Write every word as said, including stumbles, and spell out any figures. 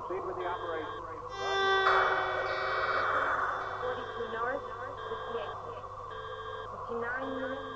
Proceed with the operation. forty-two north, fifty-eight. fifty-nine minutes.